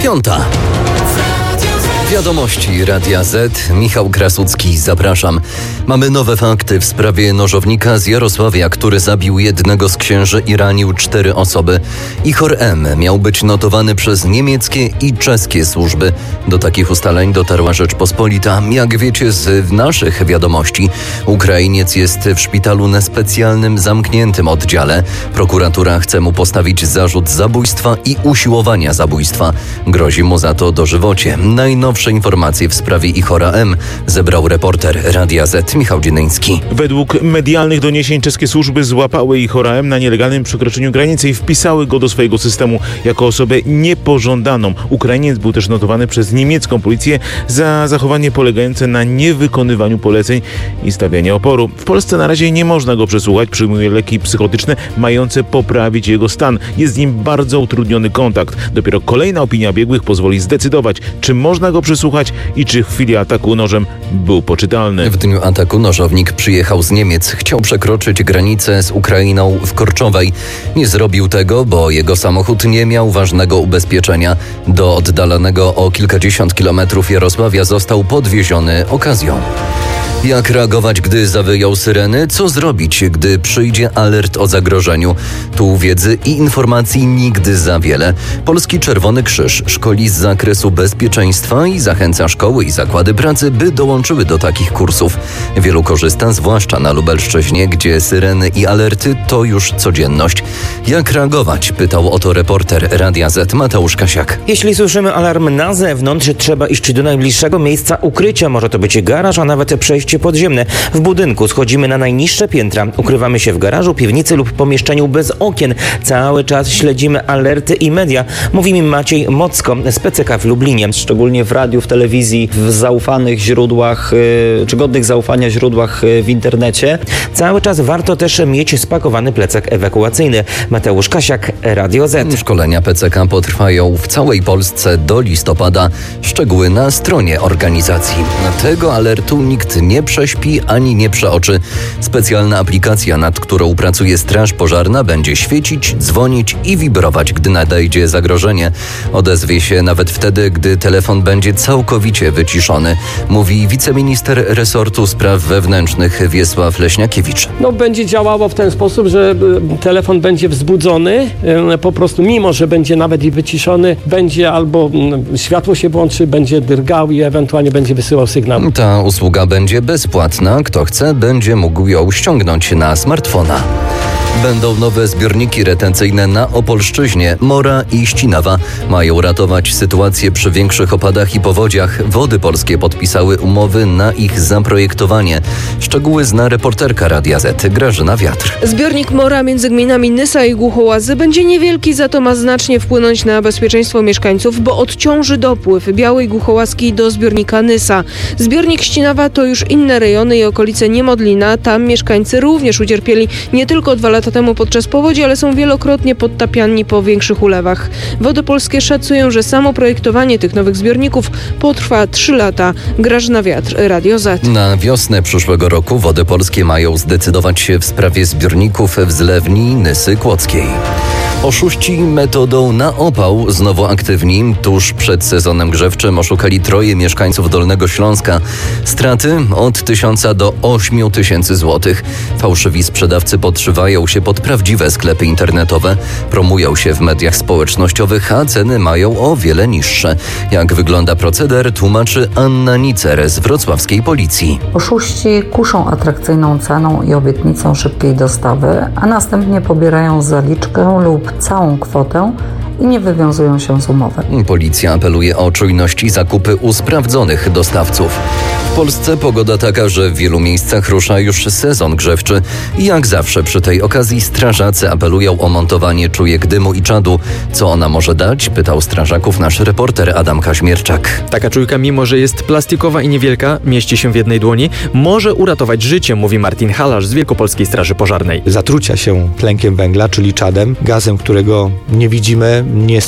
Piąta. Wiadomości Radia Z. Michał Krasucki, zapraszam. Mamy nowe fakty w sprawie nożownika z Jarosławia, który zabił jednego z księży i ranił 4 osoby. Ihor M. miał być notowany przez niemieckie i czeskie służby. Do takich ustaleń dotarła Rzeczpospolita. Jak wiecie z naszych wiadomości, Ukrainiec jest w szpitalu na specjalnym, zamkniętym oddziale. Prokuratura chce mu postawić zarzut zabójstwa i usiłowania zabójstwa. Grozi mu za to dożywocie. Najnowsze informacje w sprawie Ihora M. zebrał reporter Radia Z Michał Dzienyński. Według medialnych doniesień czeskie służby złapały Ihora M. na nielegalnym przekroczeniu granicy i wpisały go do swojego systemu jako osobę niepożądaną. Ukrainiec był też notowany przez niemiecką policję za zachowanie polegające na niewykonywaniu poleceń i stawianie oporu. W Polsce na razie nie można go przesłuchać, przyjmuje leki psychotyczne mające poprawić jego stan. Jest z nim bardzo utrudniony kontakt. Dopiero kolejna opinia biegłych pozwoli zdecydować, czy można go przesłuchać i czy w chwili ataku nożem był poczytalny. W dniu ataku nożownik przyjechał z Niemiec. Chciał przekroczyć granicę z Ukrainą w Korczowej. Nie zrobił tego, bo jego samochód nie miał ważnego ubezpieczenia. Do oddalonego o kilkadziesiąt kilometrów Jarosławia został podwieziony okazją. Jak reagować, gdy zawyją syreny? Co zrobić, gdy przyjdzie alert o zagrożeniu? Tu wiedzy i informacji nigdy za wiele. Polski Czerwony Krzyż szkoli z zakresu bezpieczeństwa i zachęca szkoły i zakłady pracy, by dołączyły do takich kursów. Wielu korzysta, zwłaszcza na Lubelszczyźnie, gdzie syreny i alerty to już codzienność. Jak reagować? Pytał o to reporter Radia Z Mateusz Kasiak. Jeśli słyszymy alarm na zewnątrz, trzeba iść do najbliższego miejsca ukrycia. Może to być garaż, a nawet przejście podziemne. W budynku schodzimy na najniższe piętra. Ukrywamy się w garażu, piwnicy lub pomieszczeniu bez okien. Cały czas śledzimy alerty i media. Mówi mi Maciej Mocko z PCK w Lublinie. Szczególnie w radiu, w telewizji, w zaufanych źródłach, czy godnych zaufania źródłach w internecie. Cały czas warto też mieć spakowany plecak ewakuacyjny. Mateusz Kasiak, Radio Z. Szkolenia PCK potrwają w całej Polsce do listopada. Szczegóły na stronie organizacji. Tego alertu nikt nie prześpi ani nie przeoczy. Specjalna aplikacja, nad którą pracuje Straż Pożarna, będzie świecić, dzwonić i wibrować, gdy nadejdzie zagrożenie. Odezwie się nawet wtedy, gdy telefon będzie całkowicie wyciszony, mówi wiceminister resortu spraw wewnętrznych Wiesław Leśniakiewicz. Będzie działało w ten sposób, że telefon będzie wzbudzony, po prostu mimo, że będzie nawet i wyciszony, będzie albo światło się włączy, będzie drgał i ewentualnie będzie wysyłał sygnał. Ta usługa będzie bezpłatna. Kto chce, będzie mógł ją ściągnąć na smartfona. Będą nowe zbiorniki retencyjne na Opolszczyźnie. Mora i Ścinawa mają ratować sytuację przy większych opadach i powodziach. Wody Polskie podpisały umowy na ich zaprojektowanie. Szczegóły zna reporterka Radia Z Grażyna Wiatr. Zbiornik Mora między gminami Nysa i Głuchołazy będzie niewielki, za to ma znacznie wpłynąć na bezpieczeństwo mieszkańców, bo odciąży dopływ Białej Głuchołaski do zbiornika Nysa. Zbiornik Ścinawa to już inne rejony i okolice Niemodlina. Tam mieszkańcy również ucierpieli nie tylko 2 lata temu podczas powodzi, ale są wielokrotnie podtapiani po większych ulewach. Wody Polskie szacują, że samo projektowanie tych nowych zbiorników potrwa 3 lata. Grażyna Wiatr, Radio Z. Na wiosnę przyszłego roku Wody Polskie mają zdecydować się w sprawie zbiorników w zlewni Nysy Kłodzkiej. Oszuści metodą na opał znowu aktywni. Tuż przed sezonem grzewczym oszukali 3 mieszkańców Dolnego Śląska. Straty od 1000 do 8000 złotych. Fałszywi sprzedawcy podszywają się pod prawdziwe sklepy internetowe, promują się w mediach społecznościowych, a ceny mają o wiele niższe. Jak wygląda proceder, tłumaczy Anna Nicer z wrocławskiej policji. Oszuści kuszą atrakcyjną ceną i obietnicą szybkiej dostawy, a następnie pobierają zaliczkę lub całą kwotę i nie wywiązują się z umowy. Policja apeluje o czujność i zakupy u sprawdzonych dostawców. W Polsce pogoda taka, że w wielu miejscach rusza już sezon grzewczy i jak zawsze przy tej okazji strażacy apelują o montowanie czujek dymu i czadu. Co ona może dać? Pytał strażaków nasz reporter Adam Kaźmierczak. Taka czujka, mimo że jest plastikowa i niewielka, mieści się w jednej dłoni, może uratować życie, mówi Martin Halarz z Wielkopolskiej Straży Pożarnej. Zatrucia się tlenkiem węgla, czyli czadem, gazem, którego nie widzimy, nie